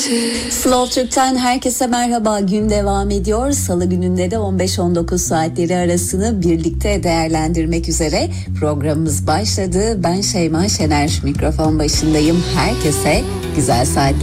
Slow Türk'ten herkese merhaba. Gün devam ediyor. Salı gününde de 15-19 saatleri arasını birlikte değerlendirmek üzere programımız başladı. Ben Şeyma Şener, mikrofon başındayım. Herkese güzel saatler.